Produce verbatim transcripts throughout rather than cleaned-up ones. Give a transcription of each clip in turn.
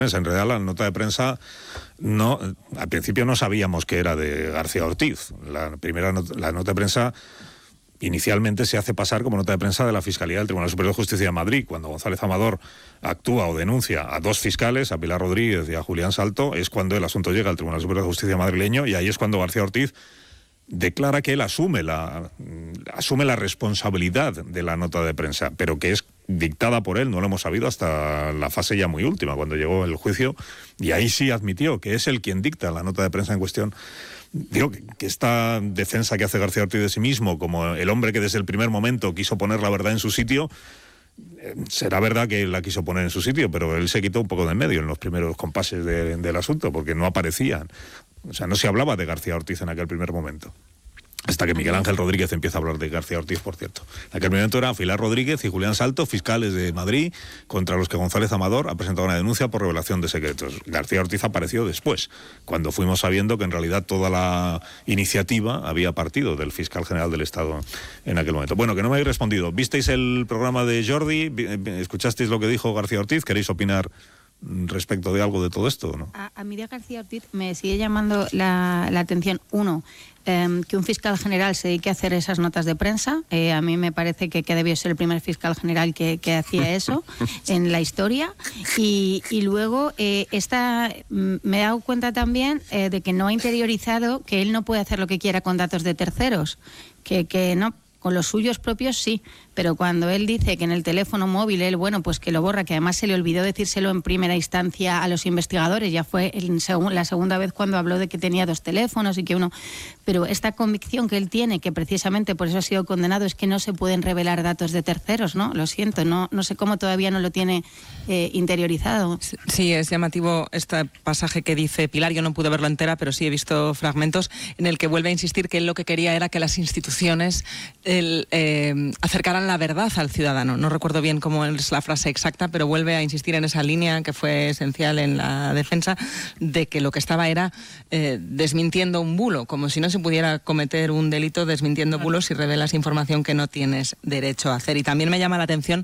En realidad la nota de prensa, no, al principio no sabíamos que era de García Ortiz. La primera not- la nota de prensa inicialmente se hace pasar como nota de prensa de la Fiscalía del Tribunal Superior de Justicia de Madrid. Cuando González Amador actúa o denuncia a dos fiscales, a Pilar Rodríguez y a Julián Salto, es cuando el asunto llega al Tribunal Superior de Justicia madrileño, y ahí es cuando García Ortiz declara que él asume la, asume la responsabilidad de la nota de prensa, pero que es dictada por él, no lo hemos sabido hasta la fase ya muy última, cuando llegó el juicio, y ahí sí admitió que es él quien dicta la nota de prensa en cuestión. Digo que, que esta defensa que hace García Ortiz de sí mismo, como el hombre que desde el primer momento quiso poner la verdad en su sitio, eh, será verdad que él la quiso poner en su sitio, pero él se quitó un poco de en medio en los primeros compases de, del asunto, porque no aparecían. O sea, no se hablaba de García Ortiz en aquel primer momento. Hasta que Miguel Ángel Rodríguez empieza a hablar de García Ortiz, por cierto. En aquel momento eran Pilar Rodríguez y Julián Salto, fiscales de Madrid, contra los que González Amador ha presentado una denuncia por revelación de secretos. García Ortiz apareció después, cuando fuimos sabiendo que en realidad toda la iniciativa había partido del fiscal general del Estado en aquel momento. Bueno, que no me habéis respondido. ¿Visteis el programa de Jordi? ¿Escuchasteis lo que dijo García Ortiz? ¿Queréis opinar respecto de algo de todo esto, ¿no? A, a mí de García Ortiz me sigue llamando la, la atención, uno, eh, que un fiscal general se dedique a hacer esas notas de prensa. Eh, a mí me parece que, que debió ser el primer fiscal general que, que hacía eso en la historia. Y, y luego, eh, esta, me he dado cuenta también eh, de que no ha interiorizado que él no puede hacer lo que quiera con datos de terceros, que, que no... Con los suyos propios sí, pero cuando él dice que en el teléfono móvil él, bueno, pues que lo borra, que además se le olvidó decírselo en primera instancia a los investigadores, ya fue en seg- la segunda vez cuando habló de que tenía dos teléfonos y que uno... Pero esta convicción que él tiene, que precisamente por eso ha sido condenado, es que no se pueden revelar datos de terceros, ¿no? Lo siento, no, no sé cómo todavía no lo tiene eh, interiorizado. Sí, es llamativo este pasaje que dice Pilar, yo no pude verlo entera, pero sí he visto fragmentos en el que vuelve a insistir que él lo que quería era que las instituciones el, eh, acercaran la verdad al ciudadano. No recuerdo bien cómo es la frase exacta, pero vuelve a insistir en esa línea que fue esencial en la defensa, de que lo que estaba era eh, desmintiendo un bulo, como si no se pudiera cometer un delito desmintiendo bulos si revelas información que no tienes derecho a hacer. Y también me llama la atención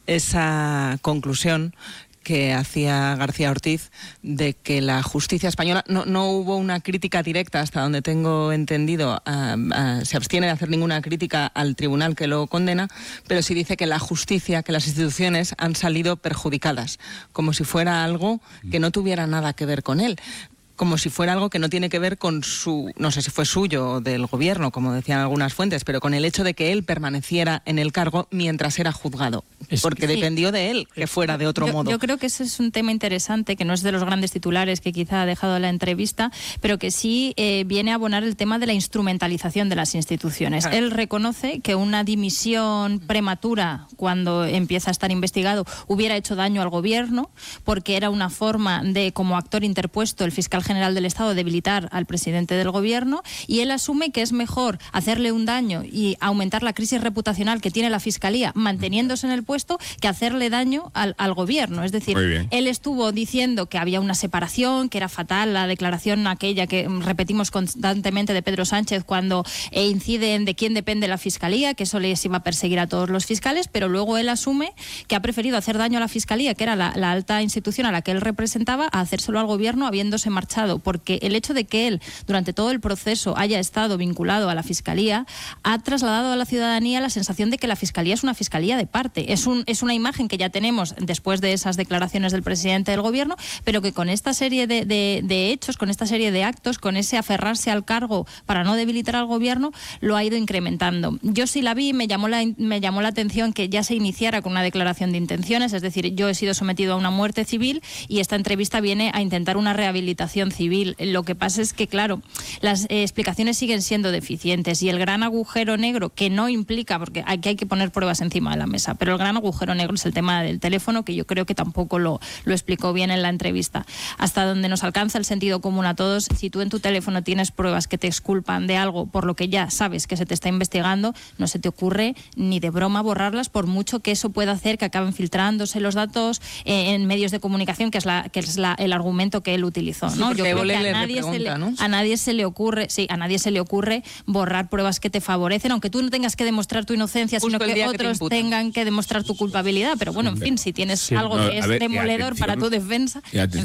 esa conclusión que hacía García Ortiz de que la justicia española, no, no hubo una crítica directa, hasta donde tengo entendido, uh, uh, se abstiene de hacer ninguna crítica al tribunal que lo condena, pero sí dice que la justicia, que las instituciones han salido perjudicadas, como si fuera algo que no tuviera nada que ver con él. Como si fuera algo que no tiene que ver con su, no sé si fue suyo o del gobierno, como decían algunas fuentes, pero con el hecho de que él permaneciera en el cargo mientras era juzgado, porque sí. Dependió de él que fuera de otro yo, modo. Yo creo que ese es un tema interesante, que no es de los grandes titulares que quizá ha dejado la entrevista, pero que sí eh, viene a abonar el tema de la instrumentalización de las instituciones. Claro. Él reconoce que una dimisión prematura, cuando empieza a estar investigado, hubiera hecho daño al gobierno, porque era una forma de, como actor interpuesto, el fiscal general del Estado, debilitar al presidente del gobierno, y él asume que es mejor hacerle un daño y aumentar la crisis reputacional que tiene la Fiscalía manteniéndose en el puesto que hacerle daño al, al gobierno. Es decir, él estuvo diciendo que había una separación, que era fatal la declaración aquella que repetimos constantemente de Pedro Sánchez cuando eh, incide en de quién depende la Fiscalía, que eso les iba a perseguir a todos los fiscales, pero luego él asume que ha preferido hacer daño a la Fiscalía, que era la, la alta institución a la que él representaba, a hacérselo al gobierno habiéndose marchado, porque el hecho de que él durante todo el proceso haya estado vinculado a la Fiscalía ha trasladado a la ciudadanía la sensación de que la Fiscalía es una Fiscalía de parte. Es, un, es una imagen que ya tenemos después de esas declaraciones del presidente del gobierno, pero que con esta serie de, de, de hechos, con esta serie de actos, con ese aferrarse al cargo para no debilitar al gobierno, lo ha ido incrementando. Yo sí la vi, me llamó la, me llamó la atención que ya se iniciara con una declaración de intenciones, es decir, yo he sido sometido a una muerte civil y esta entrevista viene a intentar una rehabilitación civil. Lo que pasa es que, claro, las eh, explicaciones siguen siendo deficientes y el gran agujero negro, que no implica, porque aquí hay que poner pruebas encima de la mesa, pero el gran agujero negro es el tema del teléfono, que yo creo que tampoco lo, lo explicó bien en la entrevista. Hasta donde nos alcanza el sentido común a todos, si tú en tu teléfono tienes pruebas que te exculpan de algo por lo que ya sabes que se te está investigando, no se te ocurre ni de broma borrarlas, por mucho que eso pueda hacer que acaben filtrándose los datos eh, en medios de comunicación, que es, la, que es la, el argumento que él utilizó, ¿no? Sí, yo creo que a le nadie, se le, ¿no? a nadie se le ocurre, sí, a nadie se le ocurre borrar pruebas que te favorecen, aunque tú no tengas que demostrar tu inocencia, Justo sino que otros que tengan que demostrar tu culpabilidad. Pero bueno, en fin, si tienes sí, algo no, que es ver, demoledor para tu defensa.